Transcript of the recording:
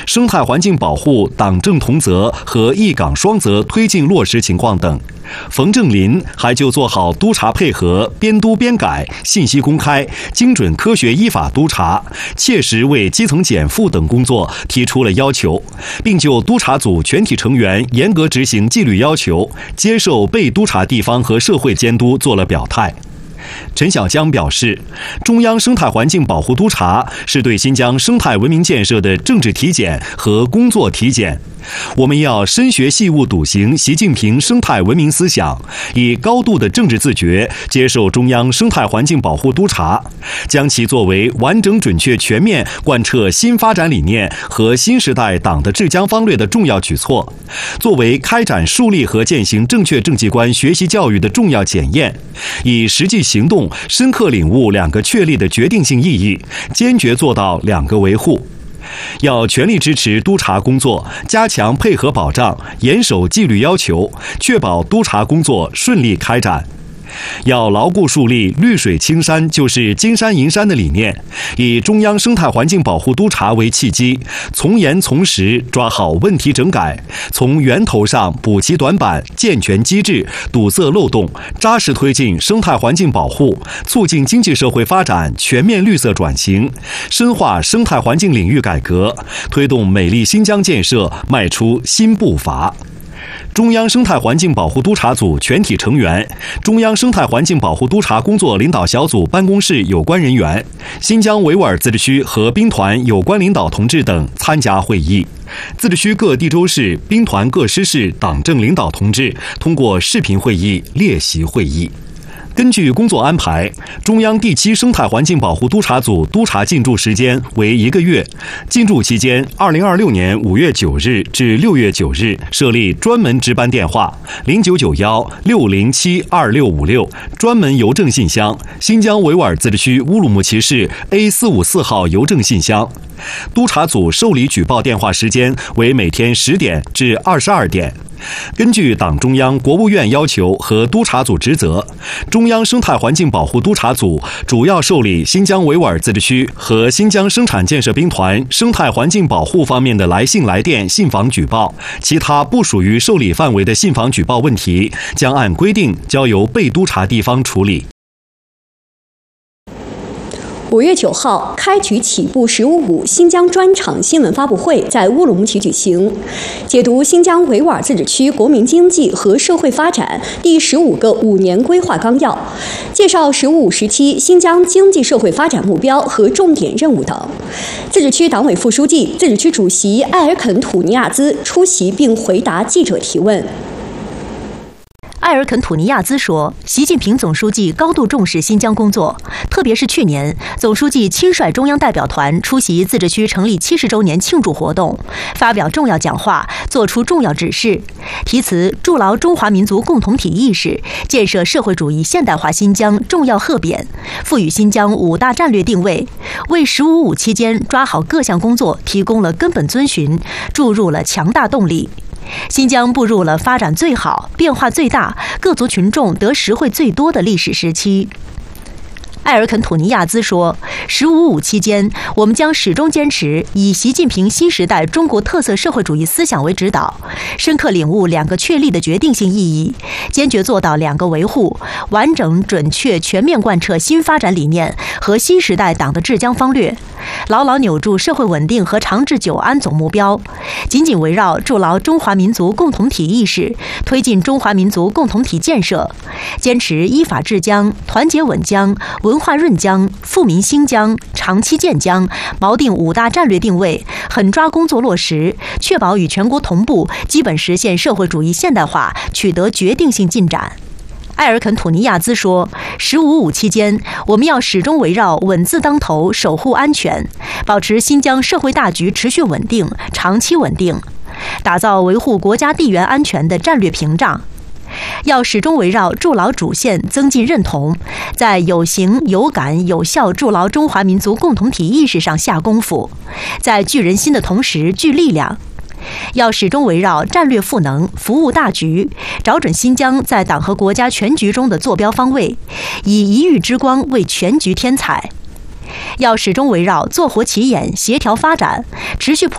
生态环境保护党政同责和一岗双责推进落实情况等。冯正林还就做好督查配合、边督边改、信息公开、精准科学依法督查、切实为基层减负等工作提出了要求，并就督查组全体成员严格执行纪律要求、接受被督查地方和社会监督做了表态。陈小江表示，中央生态环境保护督查是对新疆生态文明建设的政治体检和工作体检。我们要深学细悟笃行习近平生态文明思想，以高度的政治自觉接受中央生态环境保护督查，将其作为完整准确全面贯彻新发展理念和新时代党的治疆方略的重要举措，作为开展树立和践行正确政绩观学习教育的重要检验，以实际行动深刻领悟两个确立的决定性意义，坚决做到两个维护。要全力支持督查工作，加强配合保障，严守纪律要求，确保督查工作顺利开展。要牢固树立绿水青山就是金山银山的理念，以中央生态环境保护督查为契机，从严从实抓好问题整改，从源头上补齐短板，健全机制，堵塞漏洞，扎实推进生态环境保护，促进经济社会发展全面绿色转型，深化生态环境领域改革，推动美丽新疆建设迈出新步伐。中央生态环境保护督查组全体成员、中央生态环境保护督查工作领导小组办公室有关人员、新疆维吾尔自治区和兵团有关领导同志等参加会议。自治区各地州市、兵团各师市党政领导同志通过视频会议列席会议。根据工作安排，中央第7生态环境保护督查组督查进驻时间为1个月。进驻期间，2026年5月9日至6月9日设立专门值班电话0991-607-2656，专门邮政信箱新疆维吾尔自治区乌鲁木齐市 A454号邮政信箱。督查组受理举报电话时间为每天10点至22点。根据党中央、国务院要求和督查组职责，中央生态环境保护督查组主要受理新疆维吾尔自治区和新疆生产建设兵团生态环境保护方面的来信来电、信访举报，其他不属于受理范围的信访举报问题，将按规定交由被督查地方处理。 5月9号，开局起步15.5新疆专场新闻发布会在乌鲁木齐举行，解读新疆维吾尔自治区国民经济和社会发展第15个5年规划纲要，介绍15.5时期新疆经济社会发展目标和重点任务等。自治区党委副书记、自治区主席艾尔肯·土尼亚兹出席并回答记者提问。 艾尔肯·土尼亚兹说，习近平总书记高度重视新疆工作，特别是去年，总书记亲率中央代表团出席自治区成立70周年庆祝活动，发表重要讲话，作出重要指示，题词筑牢中华民族共同体意识，建设社会主义现代化新疆重要贺匾，赋予新疆5大战略定位，为15.5期间抓好各项工作提供了根本遵循，注入了强大动力。新疆步入了发展最好、变化最大、各族群众得实惠最多的历史时期。艾尔肯·土尼亚兹说，15.5期间，我们将始终坚持以习近平新时代中国特色社会主义思想为指导，深刻领悟2个确立的决定性意义，坚决做到2个维护，完整、准确、全面贯彻新发展理念和新时代党的治疆方略，牢牢扭住社会稳定和长治久安总目标，紧紧围绕筑牢中华民族共同体意识，推进中华民族共同体建设，坚持依法治疆、团结稳疆、文化润疆、富民兴疆、长期建疆，锚定5大战略定位，狠抓工作落实，确保与全国同步，基本实现社会主义现代化取得决定性进展。艾尔肯·土尼亚兹说，15.5期间，我们要始终围绕稳字当头，守护安全，保持新疆社会大局持续稳定、长期稳定，打造维护国家地缘安全的战略屏障。要始终围绕筑牢主线、增进认同，在有形、有感、有效筑牢中华民族共同体意识上下功夫，在聚人心的同时聚力量。要始终围绕战略赋能、服务大局，找准新疆在党和国家全局中的坐标方位，以一域之光为全局添彩。要始终围绕做活起眼、协调发展，持续